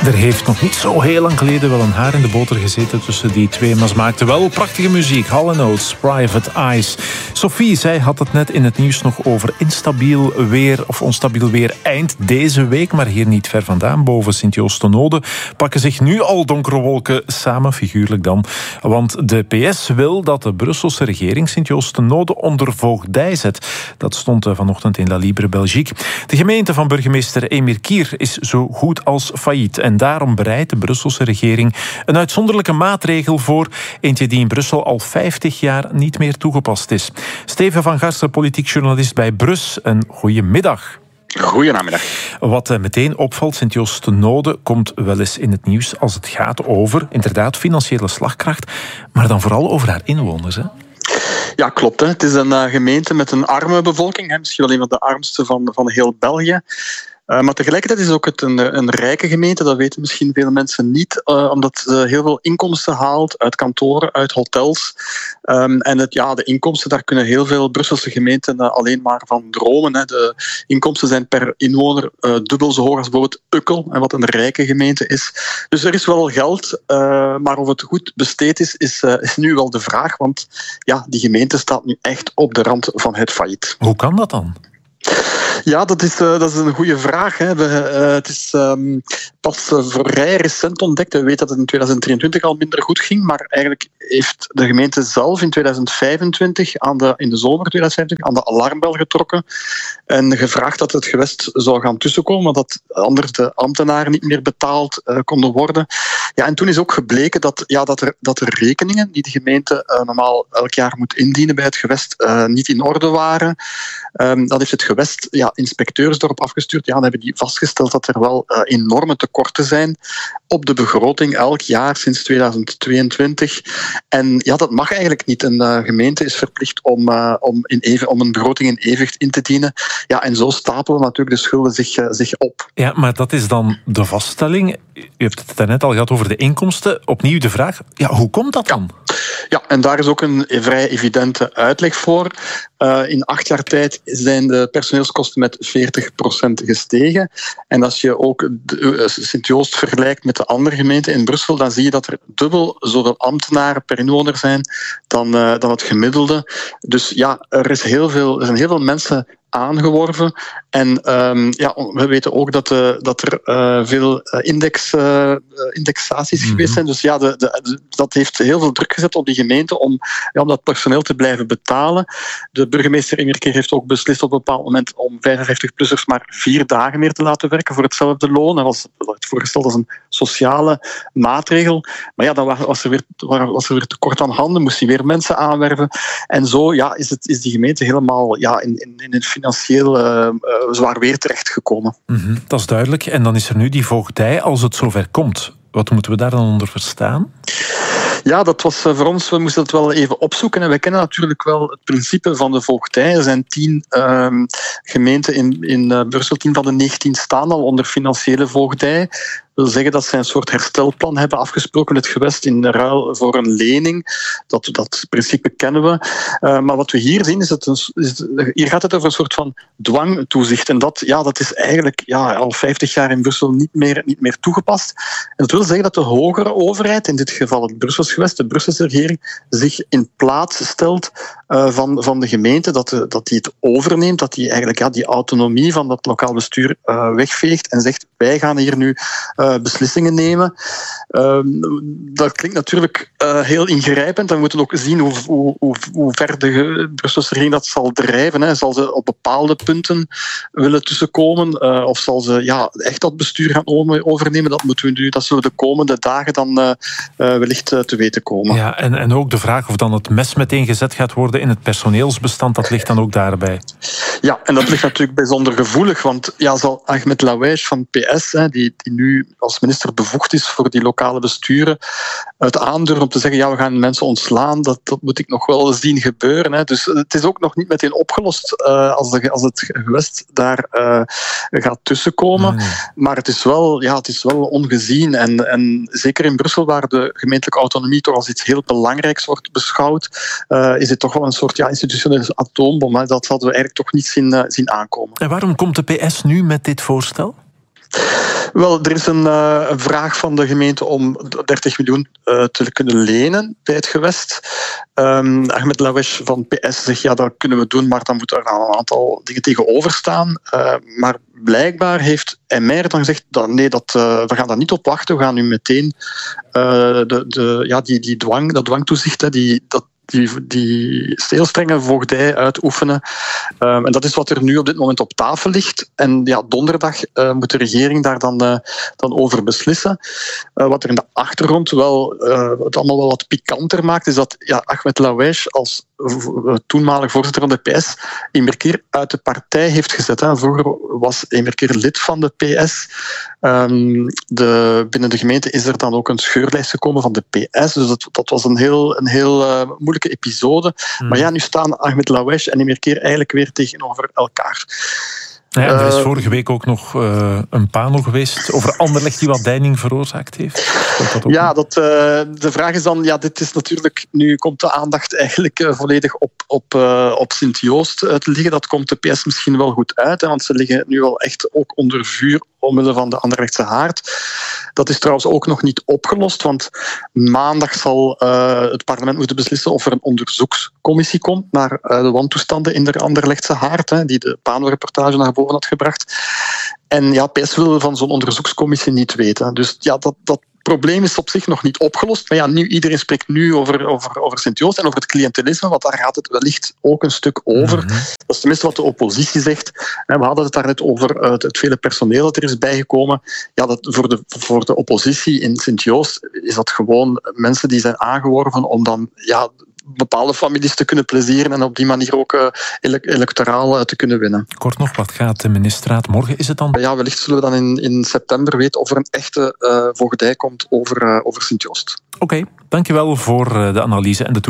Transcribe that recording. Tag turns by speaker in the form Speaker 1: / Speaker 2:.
Speaker 1: Er heeft nog niet zo heel lang geleden wel een haar in de boter gezeten tussen die twee, maar ze maakten wel prachtige muziek. Hall & Oates, Private Eyes. Sophie, zij had het net in het nieuws nog over instabiel weer of onstabiel weer eind deze week, maar hier niet ver vandaan, boven Sint-Joost-ten-Noode, pakken zich nu al donkere wolken samen, figuurlijk dan. Want de PS wil dat de Brusselse regering Sint-Joost-ten-Noode onder voogdij zet. Dat stond vanochtend in La Libre Belgique. De gemeente van burgemeester Emir Kier is zo goed als failliet. En daarom bereidt de Brusselse regering een uitzonderlijke maatregel voor, eentje die in Brussel al 50 jaar niet meer toegepast is. Steven van Garsten, politiek journalist bij Brus. Een goedemiddag.
Speaker 2: Goedenamiddag.
Speaker 1: Wat meteen opvalt, Sint-Joost-ten-Noode komt wel eens in het nieuws als het gaat over, inderdaad, financiële slagkracht, maar dan vooral over haar inwoners, hè?
Speaker 2: Ja, klopt. Hè. Het is een gemeente met een arme bevolking, hè. Misschien wel een van de armste van heel België. Maar tegelijkertijd is het ook een rijke gemeente, dat weten misschien veel mensen niet, omdat ze heel veel inkomsten haalt uit kantoren, uit hotels. En de inkomsten, daar kunnen heel veel Brusselse gemeenten alleen maar van dromen. Hè. De inkomsten zijn per inwoner dubbel zo hoog als bijvoorbeeld Ukkel, wat een rijke gemeente is. Dus er is wel geld, maar of het goed besteed is nu wel de vraag, want ja, die gemeente staat nu echt op de rand van het failliet.
Speaker 1: Hoe kan dat dan?
Speaker 2: Ja, dat is een goede vraag. Hè. Het is pas vrij recent ontdekt. We weten dat het in 2023 al minder goed ging, maar eigenlijk heeft de gemeente zelf in 2025, in de zomer 2025, aan de alarmbel getrokken en gevraagd dat het gewest zou gaan tussenkomen, want dat anders de ambtenaren niet meer betaald konden worden. Ja, en toen is ook gebleken dat er rekeningen die de gemeente normaal elk jaar moet indienen bij het gewest niet in orde waren. Dat heeft het gewest inspecteurs erop afgestuurd. Ja, dan hebben die vastgesteld dat er wel enorme tekorten zijn op de begroting elk jaar sinds 2022. En ja, dat mag eigenlijk niet. Een gemeente is verplicht om een begroting in evenwicht in te dienen. Ja, en zo stapelen natuurlijk de schulden zich op.
Speaker 1: Ja, maar dat is dan de vaststelling. U hebt het daarnet al gehad over de inkomsten. Opnieuw de vraag, hoe komt dat dan?
Speaker 2: Ja, en daar is ook een vrij evidente uitleg voor. In 8 jaar tijd zijn de personeelskosten met 40% gestegen. En als je ook Sint-Joost vergelijkt met de andere gemeenten in Brussel, dan zie je dat er dubbel zoveel ambtenaren per inwoner zijn dan het gemiddelde. Dus ja, er zijn heel veel mensen aangeworven. En we weten ook dat er veel indexaties geweest zijn. Dus ja, dat heeft heel veel druk gezet op die gemeente om dat personeel te blijven betalen. De burgemeester Emir Kier heeft ook beslist op een bepaald moment om 55-plussers maar 4 dagen meer te laten werken voor hetzelfde loon. Dat was voorgesteld als een sociale maatregel. Maar ja, dan was er weer tekort aan handen, moest hij weer mensen aanwerven. En zo is die gemeente helemaal in een financieel zwaar weer terechtgekomen.
Speaker 1: Mm-hmm, dat is duidelijk. En dan is er nu die voogdij als het zover komt. Wat moeten we daar dan onder verstaan?
Speaker 2: Ja, dat was voor ons, we moesten dat wel even opzoeken. En we kennen natuurlijk wel het principe van de voogdij. Er zijn 10 gemeenten in Brussel, 10 van de 19 staan al onder financiële voogdij. Dat wil zeggen dat zij een soort herstelplan hebben afgesproken met het gewest in ruil voor een lening. Dat principe kennen we. Maar wat we hier zien, hier gaat het over een soort van dwangtoezicht. En dat is eigenlijk al 50 jaar in Brussel niet meer toegepast. En dat wil zeggen dat de hogere overheid, in dit geval het Brussels gewest, de Brusselse regering, zich in plaats stelt van de gemeente, dat die het overneemt, dat die eigenlijk die autonomie van dat lokaal bestuur wegveegt en zegt, wij gaan hier nu beslissingen nemen. Dat klinkt natuurlijk heel ingrijpend. En we moeten ook zien hoe ver de Brusselse regering dat zal drijven. Hè. Zal ze op bepaalde punten willen tussenkomen? Of zal ze echt dat bestuur gaan overnemen? Dat zullen we de komende dagen dan wellicht te weten komen.
Speaker 1: Ja, en ook de vraag of dan het mes meteen gezet gaat worden in het personeelsbestand, dat ligt dan ook daarbij.
Speaker 2: Ja, en dat ligt natuurlijk bijzonder gevoelig, want zal Ahmed Laouache van PS, die nu als minister bevoegd is voor die lokale besturen, het aandurven om te zeggen, we gaan mensen ontslaan, dat moet ik nog wel zien gebeuren. Hè. Dus het is ook nog niet meteen opgelost als het gewest daar gaat tussenkomen. Nee. Maar het is wel ongezien. En zeker in Brussel, waar de gemeentelijke autonomie toch als iets heel belangrijks wordt beschouwd, is het toch wel een soort institutionele atoombom. Hè. Dat hadden we eigenlijk toch niet zien aankomen.
Speaker 1: En waarom komt de PS nu met dit voorstel?
Speaker 2: Wel, er is een vraag van de gemeente om 30 miljoen te kunnen lenen bij het gewest. Ahmed Laouesh van PS zegt, ja, dat kunnen we doen, maar dan moet er een aantal dingen tegenover staan. Maar blijkbaar heeft MR dan gezegd, we gaan daar niet op wachten, we gaan nu meteen dat dwangtoezicht, die heel strenge voogdij uitoefenen. En dat is wat er nu op dit moment op tafel ligt. En ja, donderdag moet de regering daar dan over beslissen. Wat er in de achtergrond het allemaal wel wat pikanter maakt, is dat Ahmed Laouesh als toenmalig voorzitter van de PS een keer uit de partij heeft gezet. Vroeger was een keer lid van de PS. Binnen de gemeente is er dan ook een scheurlijst gekomen van de PS. Dus dat was een heel moeilijke episode. Maar ja, nu staan Ahmed Laouesh en een keer eigenlijk weer tegenover elkaar.
Speaker 1: Ja, er is vorige week ook nog een pano geweest over Anderlecht die wat deining veroorzaakt heeft. De vraag is dan, dit is natuurlijk, nu komt de aandacht eigenlijk volledig op Sint-Joost te liggen. Dat komt de PS misschien wel goed uit, want ze liggen nu wel echt ook onder vuur omwille van de Anderlechtse haard. Dat is trouwens ook nog niet opgelost, want maandag zal het parlement moeten beslissen of er een onderzoekscommissie komt naar de wantoestanden in de Anderlechtse haard, die de Pano-reportage naar boven had gebracht. En PS wil van zo'n onderzoekscommissie niet weten. Dus dat probleem is op zich nog niet opgelost. Maar iedereen spreekt nu over Sint-Joost en over het cliëntelisme, want daar gaat het wellicht ook een stuk over. Mm-hmm. Dat is tenminste wat de oppositie zegt. We hadden het daar net over het vele personeel dat er is bijgekomen. Ja, voor de oppositie in Sint-Joost is dat gewoon mensen die zijn aangeworven om dan bepaalde families te kunnen plezieren en op die manier ook electoraal te kunnen winnen. Kort nog, wat gaat de ministerraad morgen? Is het dan?
Speaker 2: Ja, wellicht zullen we dan in september weten of er een echte voogdij komt over Sint-Joost.
Speaker 1: Oké, dankjewel voor de analyse en de